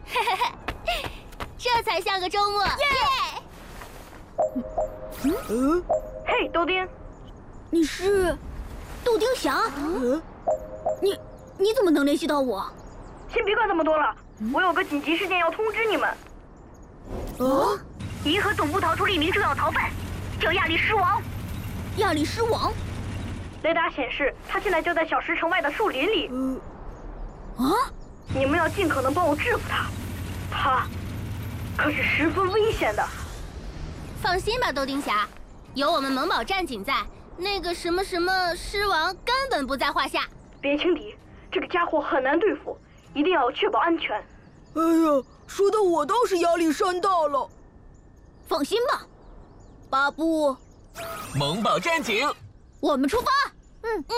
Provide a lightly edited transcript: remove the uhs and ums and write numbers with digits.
这才像个周末！耶！ 嘿，豆丁， 你是豆丁侠？你怎么能联系到我？ 先别管这么多了，我有个紧急事件要通知你们。银河总部逃出了一名重要逃犯，叫亚里狮王。 亚里狮王？ 雷达显示他现在就在小石城外的树林里。你们要尽可能帮我制服他，他可是十分危险的。 放心吧，豆丁侠，有我们萌宝战警在，那个什么什么狮王根本不在话下。 别轻敌，这个家伙很难对付，一定要确保安全。 哎呀，说的我倒是压力山大了。 放心吧，巴布， 萌宝战警， 我们出发。 嗯。